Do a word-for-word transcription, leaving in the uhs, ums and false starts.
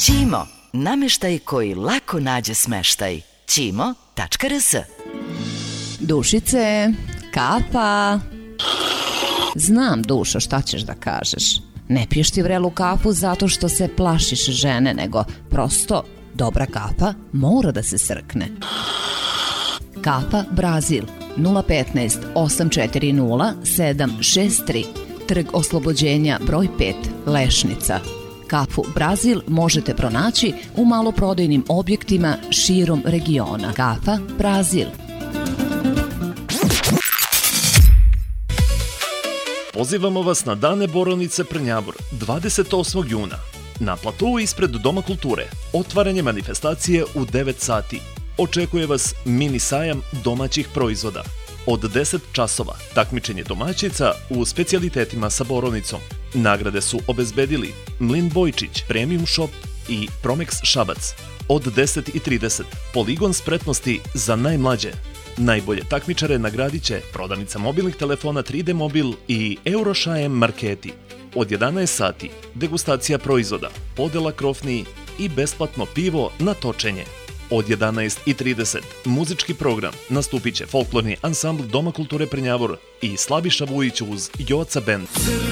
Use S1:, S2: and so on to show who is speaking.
S1: Ćimo, nameštaj koji lako nađe smeštaj. ćimo tačka r s.
S2: Dušice, kapa. Znam, Dušo, šta ćeš da kažeš. Ne piješ ti vrelu kafu zato što se plašiš žene, nego prosto dobra kapa mora da se srkne. Kapa Brazil nula petnaest osam četiri nula sedam šest tri, Trg Oslobođenja broj pet, Lešnica. Kafu Brazil možete pronaći u maloprodajnim objektima širom regiona. Kafa Brazil.
S3: Pozivamo vas na Dane borovnice Prnjavor dvadeset osmog juna. Na platou ispred Doma kulture otvaranje manifestacije u devet sati. Očekuje vas mini sajam domaćih proizvoda. Od deset časova takmičenje domaćica u specijalitetima sa borovnicom. Nagrade su obezbedili Mlin Bojčić, Premium Shop i Promex Šabac. Od deset i trideset poligon spretnosti za najmlađe. Najbolje takmičare nagradit će prodavnica mobilnih telefona tri D Mobil i Eurošajem Marketi. Od jedanaest sati degustacija proizvoda, podela krofni i besplatno pivo na točenje. Od jedanaest i trideset muzički program, nastupit će folklorni ansambl Doma kulture Prnjavor i Slaviša Vujić uz Joca Band.